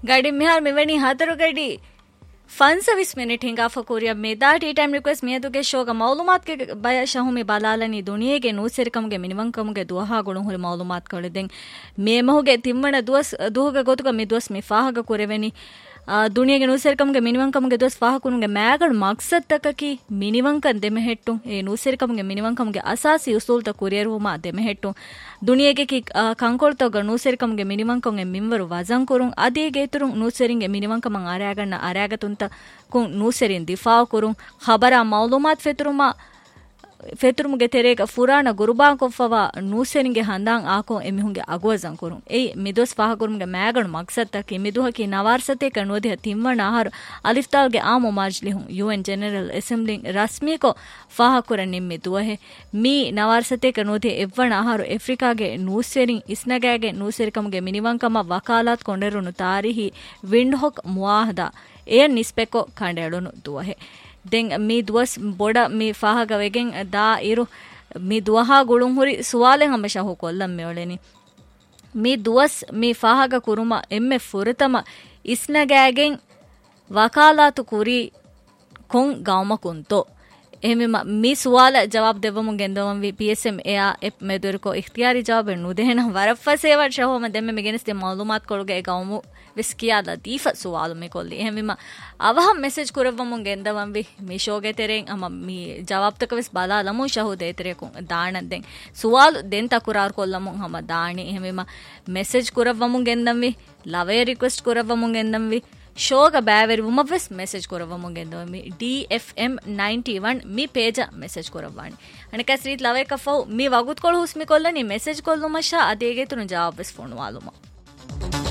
ಗಡಿ ಮಿಹಾರ್ ಮಿವಣಿ ಹತರು ಗಡಿ 5 ಮಿನಿಟ್ ಹಿಂಗ ಫಕೂರಿಯ ಮೇದಾ ಟೀ ಟೈಮ್ ರಿಕ್ವೆಸ್ಟ್ ಮೇದುಗೆ ಶೋಗ ಮೌಲುಮಾತ್ ಗೆ ಬಯ ಶಹುಮಿ ಬಲಾಲನಿ ದುನಿಯೆಗೆ ನೂಸೆರಿಕಮ್ಗೆ ಮಿನಿವಂಕಮ್ಗೆ ದುಹಾ ಗುಣು ಹುರಿ ಮೌಲುಮಾತ್ ಕಳಿದೆಂ ಮೇಮಹುಗೆ ತಿಮ್ಮಣ ದುಹಗ ಗೊತುಗ ಮಿ ದುವಸ್ ಮಿ ಫಾಹಗ ಕುರೆವೆನಿ ದುನಿಯೆಗೆ ನೂಸೆರಿಕಮ್ಗೆ ಮಿನಿವಂಕಮ್ಗೆ ದುವಸ್ ಫಾಹಕುನುಗೆ ಮ್ಯಾಗಡ್ ಮಕ್ಸದ್ ತಕಕಿ ಮಿನಿವಂಕನ್ ದೆಮೆಹೆಟ್ಟು ಏ ನೂಸೆರಿಕಮ್ಗೆ ಮಿನಿವಂಕಮ್ಗೆ ಅಸಾಸಿ ಉಸೂಲ್ತ ಕುರಿಯರುಮ ದೆಮೆಹೆಟ್ಟು ದುನಿಯೆಗೆ ಕಿ ಕಂಕೊಳ್ತೋಗ ನೂಸೆರಿಕಮ್ಗೆ ಮಿನಿವಂಕಮ್ಗೆ ಮಿಂವರು ವಜನ್ ಕುರುಂ ಅದಿಗೆ ತುರುಂ ನೂಸೆರಿಂಗೆ ಮಿನಿವಂಕಮಂ ಅರ್ಯಾಗಣ್ಣ ಅರ್ಯಾಗತುಂತ ಕುಂ ನೂಸೆರಿನ್ ದಿಫಾವ್ ಕುರುಂ ಖಬರ ಮೌಲುಮಾತ್ ಫೆತುರುಮುಗೆ ತೆರೇಗ ಫುರಾಣ ಗುರುಬಾಂ ಕೊಫ್ಫವ ನೂಸೆರಿಂಗೆ ಹಂದಾಂ ಆಕೋ ಎಮಿಹುಂಗೆ ಅಗುವಜಂ ಕುರುಂ ಏಯ್ ಮಿದೊಸ್ ಫಾಹಗುರುಮ್ಗೆ ಮ್ಯಾಗಣು ಮಕ್ಸತ್ತಕಿ ಮಿದುಹಕಿ ನವಾರ್ಸತೇಕ ನೋದಿಹ ತಿಮ್ಮಣ ಆಹಾರು ಅಲಿಫ್ತಾಲ್ಗೆ ಆಮು ಮಾಜ್ಲಿಹುಂ UN general assembly ರಸ್ಮೀಕೊ ಫಾಹಕುರ Nimmi ದುವಹೆ me ನವಾರ್ಸತೇಕ ನೋದಿಹ ಎವ್ವಣ ಆಹಾರು ಎಫ್ರಿಕಾಗೆ ನೂಸೆರಿಂ ಇಸ್ನಗಾಗೆ ನೂಸೆರಿಕಮ್ಗೆ ಮಿನಿವಂಕಮ ವಕಾಲಾತ್ ಕೊಂಡೆರುನು ತಾರಿಹಿ ವಿಂಡ್ಹೊಕ್ ಮುವಾಹದ ಎಯ ನಿಸ್ಪೆಕೊ ಕಂಡೆಳುನು ದುವಹೆ ದೆಂ me ದುವಸ್ ಬೊಡ me ಫಾಹಗ ವೆಗೆಂ ದಾ ಇರು ಮೀ ದುವಹಾ ಗುಳುಂ ಹುರಿ ಸುವಾಲೆ ಹಮಶ ಹೋ ಕೊಲ್ಲಂ ಮೇವಳೆನಿ ಮೀ ದುವಸ್ ಮೀ ಫಾಹಗ ಕುರುಮ ಎಮ್ಮೆ ಫುರತಮ ಇಸ್ನಗಾಗೆಂ ವಕಾಲಾತು ಕುರಿ ಕೊಂ ಗೌಮ ಕುಂತೋ එහෙම මේ සුවාල ජවාබ් දෙවමුන් ගෙන්දවම් වි PSM එයා එප් මෙදුරකෝ ඉක්තියාරි ජවාබ් නුදෙහෙන වරෆසේව ෂහොම දෙම්ම මෙගෙනස් දෙ මාලුමාත් කොළුගේ ගවමු විස් කියාලා දීෆ සුවාලු මේ කොල්ලි එහෙම අවහම් මෙසේජ් කරවමුන් ගෙන්දවම් වි මේ ෂෝගේ තෙරෙන් අම මේ ජවාබ් තක විස් බලාලමු ෂහු දෙතරේකුන් දාණන් දෙන් සුවාලු දෙන් තකුරාර් කොල්ලමුන් හම දාණි එහෙම මෙසේජ් කරවමුන් ගෙන්දම් වි ලවේ රික්වෙස්ට් කරවමුන් ගෙන්දම් වි ಶೋಗ ಬ್ಯಾವೆರಿ ಉಮವೆಸ್ ಮೆಸೇಜ್ ಕೊರವಮುಗೆಂದೋಮಿ DFM 91 ಮಿ ಪೇಜ ಮೆಸೇಜ್ ಕೊರವಾಣಿ ಅಣಕಸ್ ರೀತ್ ಲವೆ ಕಫೌ ಮಿ ವಗುತ್ ಕೊಳು ಹುಸ್ಮಿ ಕೊಲ್ಲನಿ ಮೆಸೇಜ್ ಕೊಲ್ಲು ಮಶ ಅದೇಗೆ ತುನು ಜವಾಬ್ ವೆಸ್ ಫೋನ್ ವಾಲುಮ